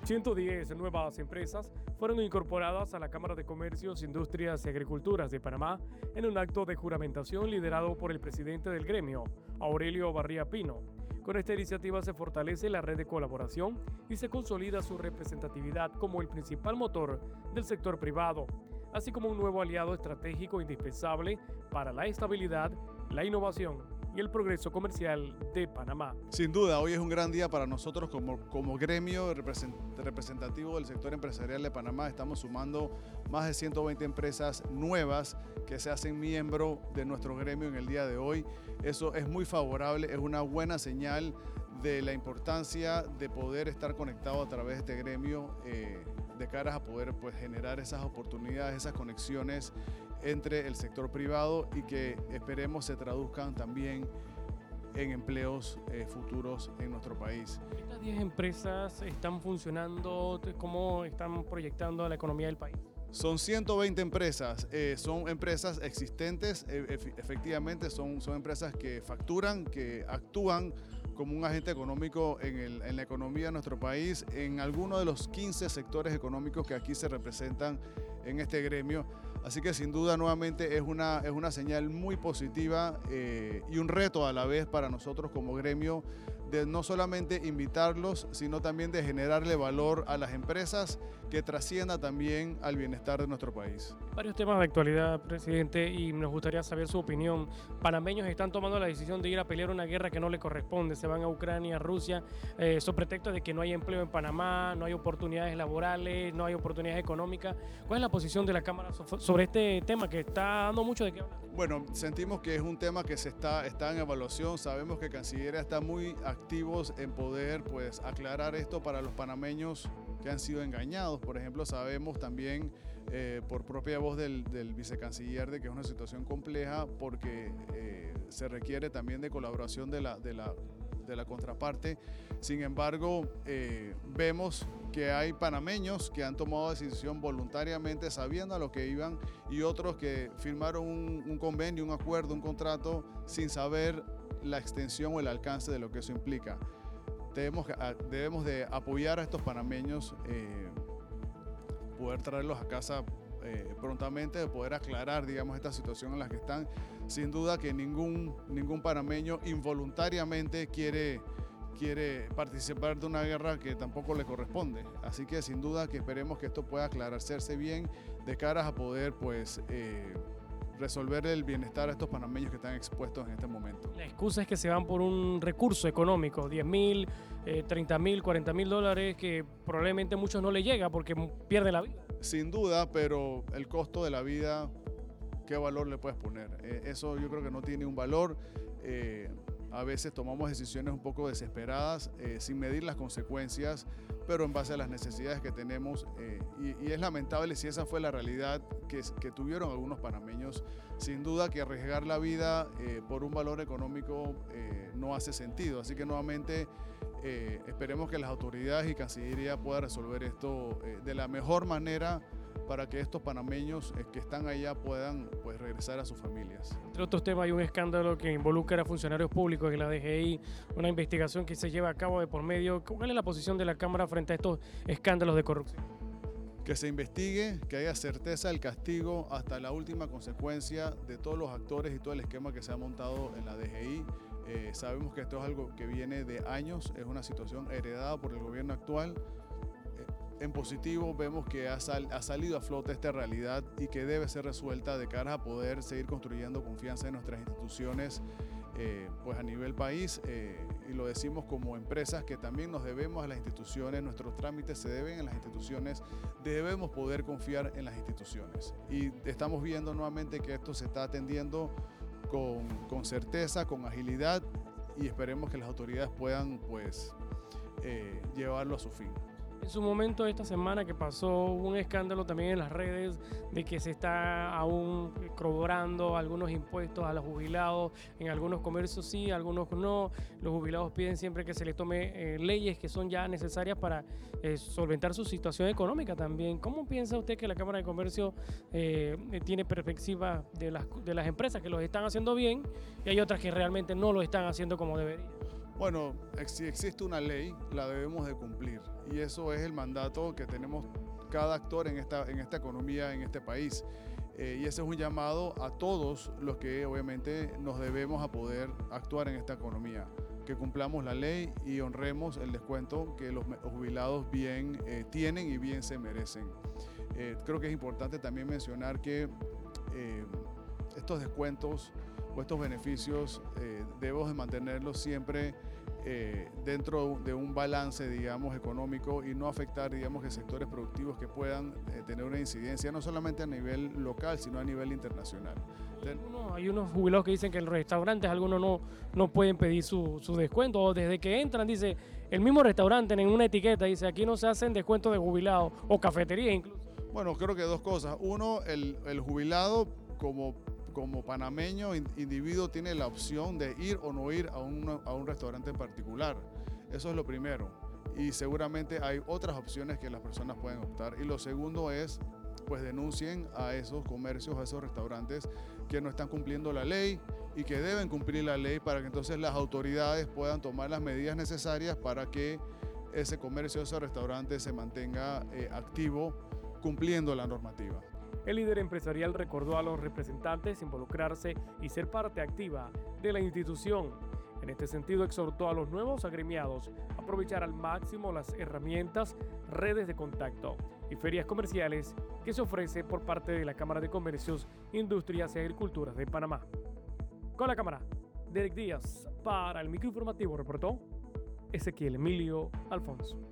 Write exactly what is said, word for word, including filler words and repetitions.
ciento diez nuevas empresas fueron incorporadas a la Cámara de Comercios, Industrias y Agriculturas de Panamá en un acto de juramentación liderado por el presidente del gremio, Aurelio Barría Pino. Con esta iniciativa se fortalece la red de colaboración y se consolida su representatividad como el principal motor del sector privado, así como un nuevo aliado estratégico indispensable para la estabilidad, la innovación y el progreso comercial de Panamá. Sin duda, hoy es un gran día para nosotros como, como gremio representativo del sector empresarial de Panamá. Estamos sumando más de ciento veinte empresas nuevas que se hacen miembro de nuestro gremio en el día de hoy. Eso es muy favorable, es una buena señal de la importancia de poder estar conectado a través de este gremio eh, de caras a poder pues, generar esas oportunidades, esas conexiones entre el sector privado y que esperemos se traduzcan también en empleos eh, futuros en nuestro país. ¿Estas diez empresas están funcionando? ¿Cómo están proyectando a la economía del país? Son ciento veinte empresas, eh, son empresas existentes, eh, efectivamente son, son empresas que facturan, que actúan como un agente económico en, el, en la economía de nuestro país, en alguno de los quince sectores económicos que aquí se representan en este gremio. Así que sin duda nuevamente es una, es una señal muy positiva eh, y un reto a la vez para nosotros como gremio de no solamente invitarlos, sino también de generarle valor a las empresas que trascienda también al bienestar de nuestro país. Varios temas de actualidad, presidente, y nos gustaría saber su opinión. Panameños están tomando la decisión de ir a pelear una guerra que no le corresponde. Se van a Ucrania, Rusia, eh, sobre pretexto de que no hay empleo en Panamá, no hay oportunidades laborales, no hay oportunidades económicas. ¿Cuál es la posición de la Cámara sobre este tema que está dando mucho de qué hablar? Bueno, sentimos que es un tema que se está, está en evaluación. Sabemos que Cancillería está muy activos en poder pues, aclarar esto para los panameños que han sido engañados. Por ejemplo, sabemos también eh, por propia voz del, del vicecanciller de que es una situación compleja porque eh, se requiere también de colaboración de la, de la, de la contraparte. Sin embargo, eh, vemos que hay panameños que han tomado decisión voluntariamente sabiendo a lo que iban y otros que firmaron un, un convenio, un acuerdo, un contrato sin saber la extensión o el alcance de lo que eso implica. Debemos, debemos de apoyar a estos panameños, eh, poder traerlos a casa eh, prontamente, de poder aclarar, digamos, esta situación en la que están. Sin duda que ningún, ningún panameño involuntariamente quiere, quiere participar de una guerra que tampoco le corresponde. Así que sin duda que esperemos que esto pueda aclararse bien de caras a poder, pues, eh, resolver el bienestar a estos panameños que están expuestos en este momento. La excusa es que se van por un recurso económico, diez mil, eh, treinta mil, cuarenta mil dólares, que probablemente a muchos no les llega porque pierde la vida. Sin duda, pero el costo de la vida, ¿qué valor le puedes poner? Eh, eso yo creo que no tiene un valor. Eh, A veces tomamos decisiones un poco desesperadas, eh, sin medir las consecuencias, pero en base a las necesidades que tenemos. Eh, y, y es lamentable si esa fue la realidad que, que tuvieron algunos panameños. Sin duda que arriesgar la vida eh, por un valor económico eh, no hace sentido. Así que nuevamente eh, esperemos que las autoridades y Cancillería puedan resolver esto eh, de la mejor manera para que estos panameños eh, que están allá puedan pues, regresar a sus familias. Entre otros temas, hay un escándalo que involucra a funcionarios públicos en la D G I, una investigación que se lleva a cabo de por medio. ¿Cuál es la posición de la Cámara frente a estos escándalos de corrupción? Que se investigue, que haya certeza del castigo hasta la última consecuencia de todos los actores y todo el esquema que se ha montado en la D G I. Eh, sabemos que esto es algo que viene de años, es una situación heredada por el gobierno actual. En positivo vemos que ha, sal, ha salido a flote esta realidad y que debe ser resuelta de cara a poder seguir construyendo confianza en nuestras instituciones eh, pues a nivel país eh, y lo decimos como empresas que también nos debemos a las instituciones, nuestros trámites se deben a las instituciones, debemos poder confiar en las instituciones y estamos viendo nuevamente que esto se está atendiendo con, con certeza, con agilidad y esperemos que las autoridades puedan pues eh, llevarlo a su fin. En su momento, esta semana que pasó, hubo un escándalo también en las redes de que se está aún cobrando algunos impuestos a los jubilados. En algunos comercios sí, algunos no. Los jubilados piden siempre que se les tome eh, leyes que son ya necesarias para eh, solventar su situación económica también. ¿Cómo piensa usted que la Cámara de Comercio eh, tiene perspectiva de las, de las empresas que lo están haciendo bien y hay otras que realmente no lo están haciendo como deberían? Bueno, si existe una ley, la debemos de cumplir y eso es el mandato que tenemos cada actor en esta, en esta economía, en este país. Eh, y ese es un llamado a todos los que obviamente nos debemos a poder actuar en esta economía, que cumplamos la ley y honremos el descuento que los jubilados bien eh, tienen y bien se merecen. Eh, creo que es importante también mencionar que eh, estos descuentos o estos beneficios eh, debemos de mantenerlos siempre eh, dentro de un balance, digamos, económico y no afectar, digamos, que sectores productivos que puedan eh, tener una incidencia no solamente a nivel local, sino a nivel internacional. Uno, hay unos jubilados que dicen que en los restaurantes algunos no, no pueden pedir su, su descuento, o desde que entran, dice, el mismo restaurante en una etiqueta dice, aquí no se hacen descuentos de jubilados, o cafetería incluso. Bueno, creo que dos cosas. Uno, el, el jubilado como como panameño, individuo, tiene la opción de ir o no ir a un, a un restaurante en particular. Eso es lo primero. Y seguramente hay otras opciones que las personas pueden optar. Y lo segundo es, pues denuncien a esos comercios, a esos restaurantes que no están cumpliendo la ley y que deben cumplir la ley para que entonces las autoridades puedan tomar las medidas necesarias para que ese comercio, ese restaurante se mantenga eh, activo cumpliendo la normativa. El líder empresarial recordó a los representantes involucrarse y ser parte activa de la institución. En este sentido, exhortó a los nuevos agremiados a aprovechar al máximo las herramientas, redes de contacto y ferias comerciales que se ofrece por parte de la Cámara de Comercios, Industrias y Agriculturas de Panamá. Con la cámara, Derek Díaz, para el microinformativo reportó Ezequiel Emilio Alfonso.